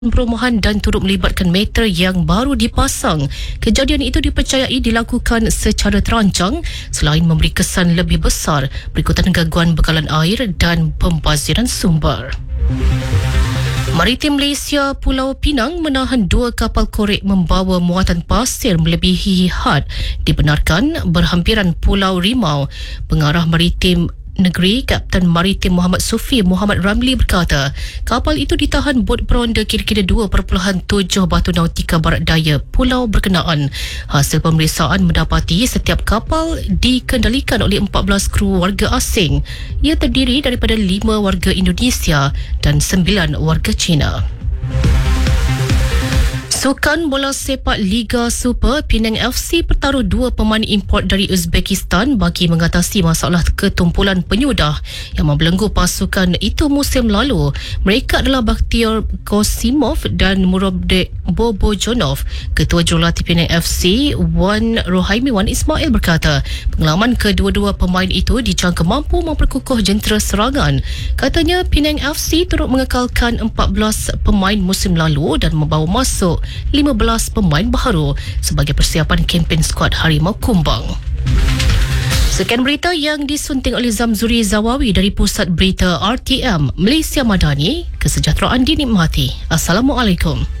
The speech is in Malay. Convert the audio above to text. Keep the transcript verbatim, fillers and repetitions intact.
perumahan dan turut melibatkan meter yang baru dipasang. Kejadian itu dipercayai dilakukan secara terancang selain memberi kesan lebih besar berikutan gangguan bekalan air dan pembaziran sumber. Maritim Malaysia Pulau Pinang menahan dua kapal korek membawa muatan pasir melebihi had dibenarkan berhampiran Pulau Rimau. Pengarah Maritim Negeri Kapten Maritim Muhammad Sufi Muhammad Ramli berkata kapal itu ditahan bot peronda kira-kira dua perpuluhan tujuh batu nautika barat daya pulau berkenaan. Hasil pemeriksaan mendapati setiap kapal dikendalikan oleh empat belas kru warga asing. Ia terdiri daripada lima warga Indonesia dan sembilan warga Cina. Sukan bola sepak Liga Super, Penang F C pertaruh dua pemain import dari Uzbekistan bagi mengatasi masalah ketumpulan penyudah yang membelenggu pasukan itu musim lalu. Mereka adalah Bakhtiar Qosimov dan Murabdek Bobojonov. Ketua Jurulatih Penang F C, Wan Rohaimi Wan Ismail berkata pengalaman kedua-dua pemain itu dijangka mampu memperkukuh jentera serangan. Katanya Penang F C turut mengekalkan empat belas pemain musim lalu dan membawa masuk lima belas pemain baharu sebagai persiapan kempen skuad Harimau Kumbang. Sekian berita yang disunting oleh Zamzuri Zawawi dari Pusat Berita R T M Malaysia Madani. Kesejahteraan dinikmati. Assalamualaikum.